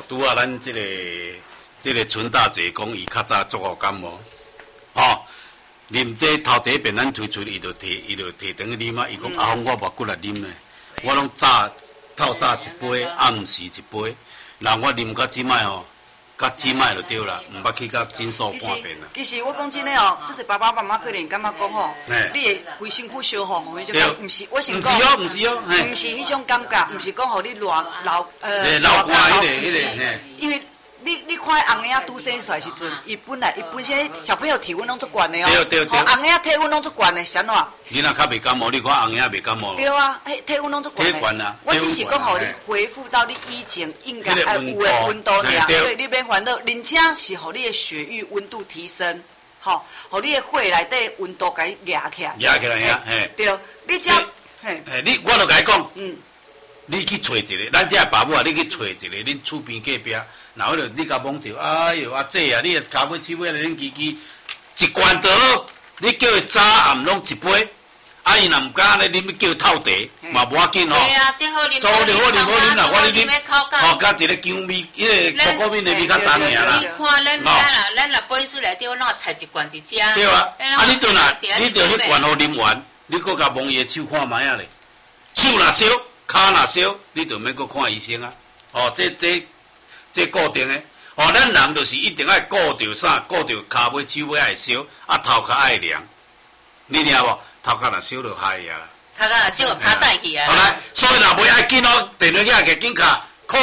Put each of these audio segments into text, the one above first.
拄啊，咱这个陈大姐讲，伊较早做过感冒，吼，啉这头第一遍咱推出，伊就摕等于啉啊。伊讲阿峰我无骨力啉呢，我拢透早一杯，暗时一杯，然后我啉到即摆吼。甲姊妹就对啦，毋捌去甲诊所看病啦。 其实我讲真诶哦，就是爸爸妈妈可能感觉讲吼，你会规身躯烧吼，迄种毋是，我先讲， 毋是哦， 毋是迄种感觉，毋是讲互你流汗迄个， 因为你看红仔拄生出来时阵，伊本身小朋友体温拢足悬的哦， 对， 红仔体温拢足悬的，是安怎？ 你若较袂感冒，你看红仔袂感冒。 对啊，体温拢足悬的。 我只是讲，互你恢复到你以前应该爱有的温度尔，所以你免烦恼。而且是互你的血液温度提升，吼，互你的血内底温度甲伊压起来。 压起来呀，嘿。 对，你只嘿， 我就甲伊讲，你去找一个，咱这爸母啊，你去找一个，恁厝边隔壁，然后你甲懵着，哎哟，阿姐啊，你的骹尾手尾来恁叽叽，一罐倒，你叫伊早暗拢一杯。啊，伊若毋敢安尼啉，叫透茶嘛无要紧吼。 对啊，最好啉。 好啉啦，我你啉，吼，甲一个姜味，迄个可可面的味较重尔啦。 你看咱若本厝内底，我哪采一罐伫遮。 对啊，啊你倒若你着迄罐互啉完，你搁甲摸伊的手看卖啊咧，手若烧，骹若烧，你着免搁看医生啊。哦，这固定的。哦，咱人就是一定爱顾着啥，顾着骹尾手尾爱烧，啊头壳爱凉，你听无？头壳若烧就害呀啦， 头壳若烧就拍带去啊。 好来，所以若袂爱紧哦，电话遐个紧卡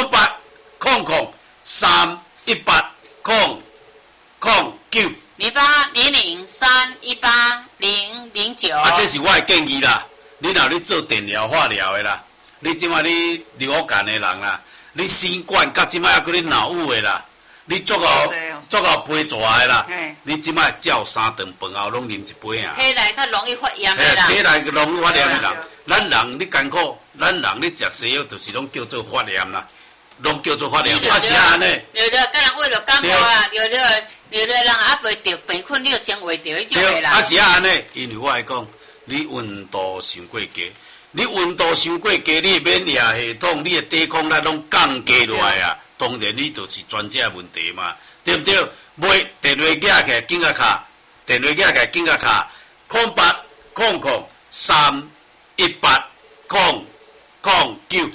08001809。 0800318009。 啊，这是我的建议啦。你若你做电疗、化疗的啦，你即摆你流感的人啦，你新冠甲即摆还佫你脑雾的啦。你足够杯蛇的啦，你即摆照3顿饭后拢啉一杯啊。 体内较容易发炎的人。 体内容易发炎的人，咱人你艰苦，咱人你食西药就是拢叫做发炎啦，拢叫做发炎。啊是安尼。 了，甲人为了感冒啊，了人还袂着病困，你就先会着迄种的啦。 啊是安尼，因为我来讲，你温度伤过低，你温度伤过低，你免疫系统、你的抵抗力拢降低落来啊。当然，你就是专家问题嘛，对不对？买电话架起来，紧甲卡，电话架起来，紧甲卡0800318009。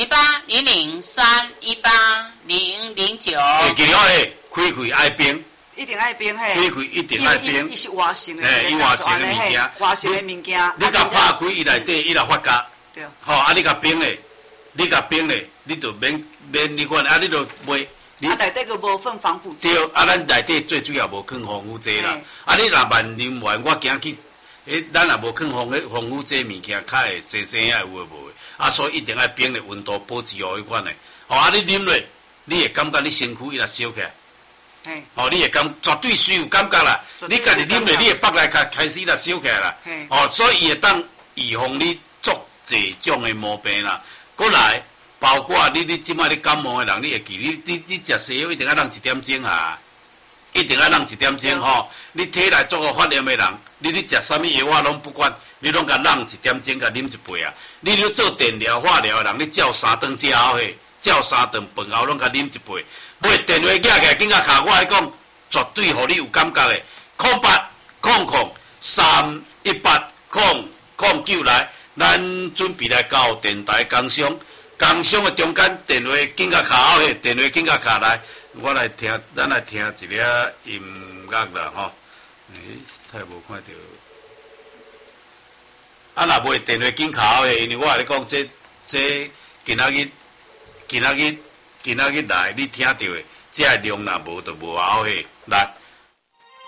0800318009。 记住诶，开爱冰。 一定爱冰嘿。 开一定爱冰。 伊是活性的。 伊活性的物件。 活性的物件。 你甲拍开伊内底，伊来发酵。 对。 吼，啊！你甲冰咧，你就免你看，啊！你就袂。 啊，内底个无放防腐剂。 对，啊，咱内底最主要无放防腐剂啦。啊，你若万啉完，我惊去，咱若无放防腐剂物件，较会生啊有诶无诶。啊，所以一定要冰的温度保持好迄款诶。吼，啊，你啉落，你会感觉你身躯伊若烧起来。哦，你会绝对是有感觉啦。你家己啉落，你会腹内开始若烧起来啦。哦，所以伊会当预防你足侪种诶毛病啦。过来。包括你即摆你感冒的人，你会记你食西药一定要让1点钟啊，一定要让1点钟吼。你体内做个发炎的人，你食啥物药我拢不管，你拢甲让1点钟，甲啉一杯啊。你做电疗、化疗的人，你照3顿之后嘿，照3顿饭后拢甲啉一杯。买电话寄起来，紧甲卡我来讲，绝对互你有感觉的。0800318009来，咱准备来交电台工商。工商的中间电话紧甲卡好嘿，电话紧甲卡来，咱来听一个音乐啦吼。太无看到。啊，若袂电话紧卡好嘿，因为我甲你讲，这今仔日来，你听到的，这量若无就无好嘿，来。